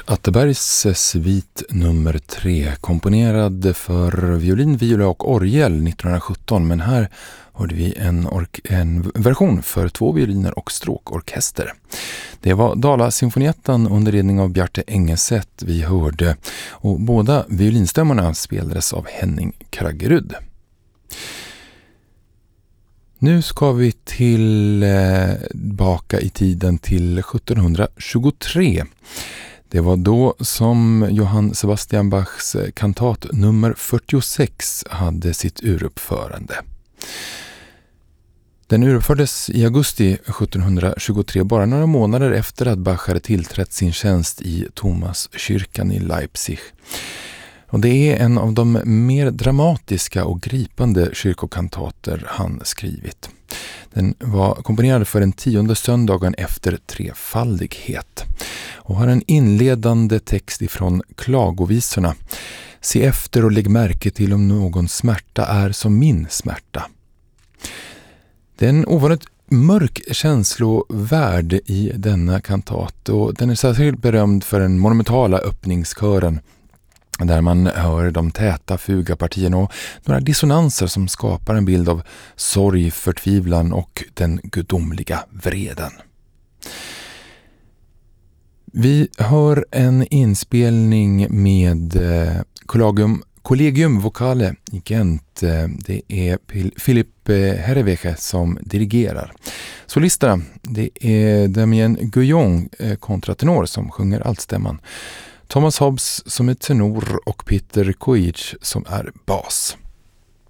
Atterbergs svit nummer 3, komponerad för violin, viola och orgel 1917, men här hörde vi en version för 2 violiner och stråkorkester. Det var Dala-symfonietten under ledning av Bjarte Engeset vi hörde, och båda violinstämmorna spelades av Henning Kraggerud. Nu ska vi tillbaka i tiden till 1723. Det var då som Johann Sebastian Bachs kantat nummer 46 hade sitt uruppförande. Den uruppfördes i augusti 1723, bara några månader efter att Bach hade tillträtt sin tjänst i Thomaskyrkan i Leipzig. Och det är en av de mer dramatiska och gripande kyrkokantater han skrivit. Den var komponerad för den 10:e söndagen efter trefaldighet och har en inledande text ifrån klagovisorna. Se efter och lägg märke till om någon smärta är som min smärta. Det är en ovanligt mörk känslovärld i denna kantat, och den är särskilt berömd för den monumentala öppningskören där man hör de täta fugapartierna och några dissonanser som skapar en bild av sorg, förtvivlan och den gudomliga vreden. Vi hör en inspelning med Collegium Vocale i Gent. Det är Philippe Herrewege som dirigerar. Solisterna, det är Damien Guillon, kontratenor, som sjunger altstämman, Thomas Hobbs som är tenor och Peter Koic som är bas.